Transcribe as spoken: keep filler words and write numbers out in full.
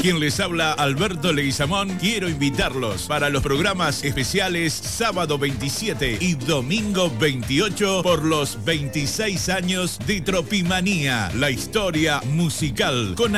Quien les habla, Alberto Leguizamón, quiero invitarlos para los programas especiales sábado veintisiete y domingo veintiocho por los veintiséis años de Tropimanía, la historia musical con